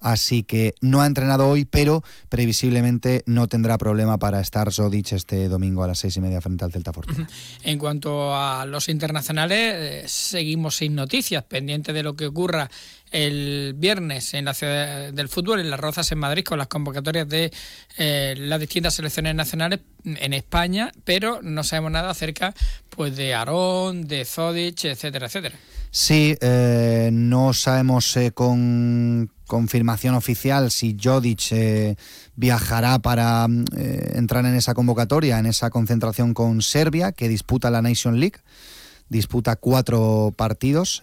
así que no ha entrenado hoy, pero previsiblemente no tendrá problema para estar Zodic este domingo a las 6:30 frente al Celta Fortuna. En cuanto a los internacionales, seguimos sin noticias, pendientes de lo que ocurra el viernes en la ciudad del fútbol, en Las Rozas, en Madrid, con las convocatorias de las distintas selecciones nacionales en España, pero no sabemos nada acerca pues de Aarón, de Zodic, etcétera, etcétera. Sí, no sabemos con confirmación oficial si Jodic viajará para entrar en esa convocatoria, en esa concentración con Serbia, que disputa la Nation League. Disputa 4 partidos,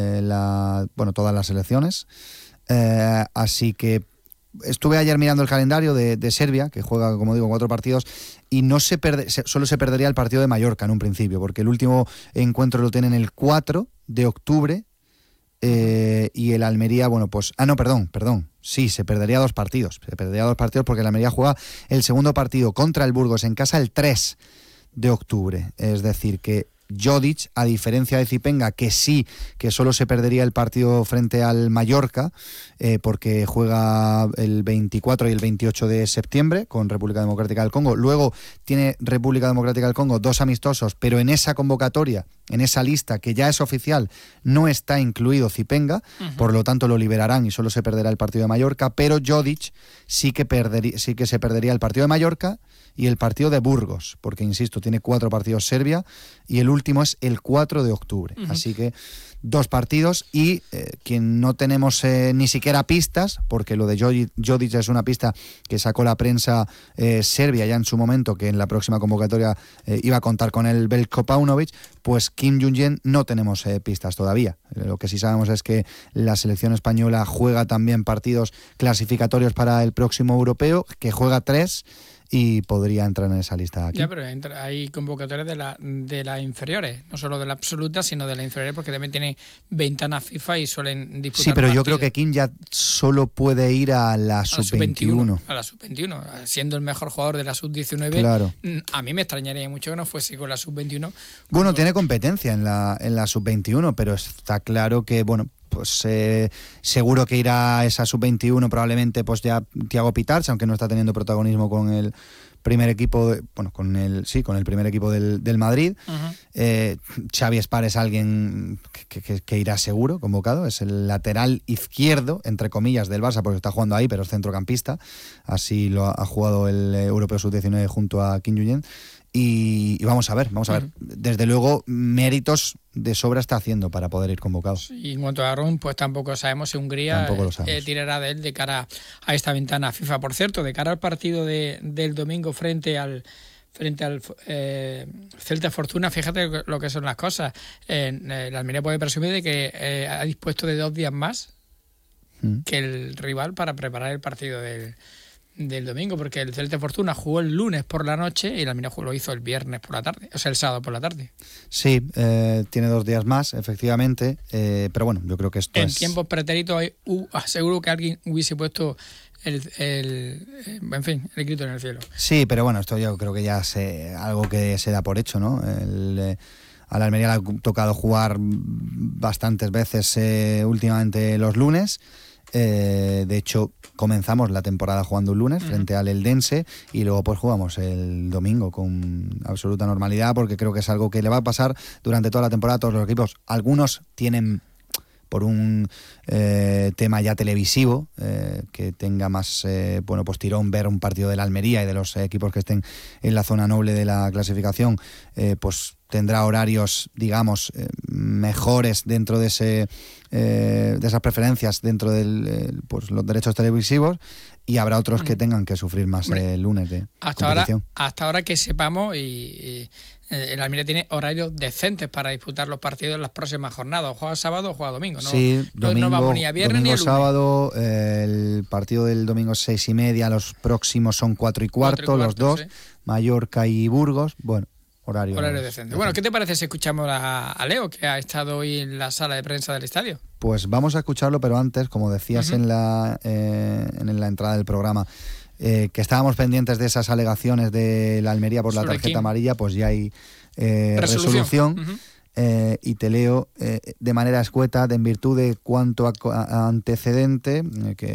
todas las selecciones. Así que estuve ayer mirando el calendario de Serbia, que juega, como digo, 4 partidos, y solo se perdería el partido de Mallorca en un principio, porque el último encuentro lo tienen el 4 de octubre, y el Almería, sí, se perdería 2 partidos. Se perdería 2 partidos porque el Almería juega el segundo partido contra el Burgos en casa el 3 de octubre. Es decir, que Jodic, a diferencia de Zipenga, que solo se perdería el partido frente al Mallorca, porque juega el 24 y el 28 de septiembre con República Democrática del Congo. Luego tiene República Democrática del Congo 2 amistosos, pero en esa convocatoria, en esa lista que ya es oficial, no está incluido Zipenga, por lo tanto lo liberarán y solo se perderá el partido de Mallorca, pero Jodic sí que se perdería el partido de Mallorca y el partido de Burgos, porque, insisto, tiene 4 partidos Serbia y el último es el 4 de octubre. Así que 2 partidos y quien no tenemos ni siquiera pistas, porque lo de Jodic es una pista que sacó la prensa serbia ya en su momento, que en la próxima convocatoria iba a contar con el Veljko Paunovic, pues Kim Jong-un no tenemos pistas todavía. Lo que sí sabemos es que la selección española juega también partidos clasificatorios para el próximo europeo, que juega 3 y podría entrar en esa lista aquí. Ya, pero hay convocatorias de las inferiores, no solo de la absoluta, sino de las inferiores, porque también tienen ventanas FIFA y suelen disputar. Sí, pero partidos. Yo creo que Kim ya solo puede ir a la sub-21. A la sub-21, siendo el mejor jugador de la sub-19. Claro. A mí me extrañaría mucho que no fuese con la sub-21. Bueno, tiene competencia en la sub-21, pero está claro que, pues seguro que irá a esa sub-21 probablemente pues ya Thiago Pitarch, aunque no está teniendo protagonismo con el primer equipo, con el primer equipo del Madrid. Xavi Espar es alguien que irá seguro, convocado, es el lateral izquierdo, entre comillas, del Barça, porque está jugando ahí, pero es centrocampista, así lo ha jugado el Europeo Sub-19 junto a Kim Jong-un. Y vamos a ver. Desde luego, méritos de sobra está haciendo para poder ir convocado. Y en cuanto a Aarón, pues tampoco sabemos si Hungría tirará de él de cara a esta ventana FIFA. Por cierto, de cara al partido del domingo frente al Celta Fortuna, fíjate lo que son las cosas. La Almería puede presumir de que ha dispuesto de 2 días más que el rival para preparar el partido del domingo, porque el Celta Fortuna jugó el lunes por la noche y el Almería lo hizo el viernes por la tarde, o sea, el sábado por la tarde. Sí, tiene 2 días más, efectivamente, pero bueno, yo creo que esto en tiempos pretéritos seguro que alguien hubiese puesto el grito en el cielo. Sí, pero bueno, esto yo creo que ya es algo que se da por hecho, ¿no? A la Almería le ha tocado jugar bastantes veces últimamente los lunes. De hecho, comenzamos la temporada jugando un lunes frente al Eldense y luego pues jugamos el domingo con absoluta normalidad, porque creo que es algo que le va a pasar durante toda la temporada a todos los equipos. Algunos tienen, por un tema ya televisivo, que tenga más pues tirón ver un partido de la Almería y de los equipos que estén en la zona noble de la clasificación, pues tendrá horarios, digamos, mejores dentro de esas preferencias dentro de los derechos televisivos, y habrá otros que tengan que sufrir más el lunes de competición. Hasta ahora que sepamos, el Almería tiene horarios decentes para disputar los partidos en las próximas jornadas. O juega sábado o juega domingo, ¿no? Sí, domingo, no vamos ni a viernes ni a lunes. Sábado, el partido del domingo es 6:30, los próximos son 4:15, los dos, sí. Mallorca y Burgos, horario decente. Bueno, ¿qué te parece si escuchamos a Leo, que ha estado hoy en la sala de prensa del estadio? Pues vamos a escucharlo, pero antes, como decías en la entrada del programa, que estábamos pendientes de esas alegaciones de la Almería por la tarjeta amarilla, pues ya hay resolución. Y te leo de manera escueta, en virtud de cuanto antecedente que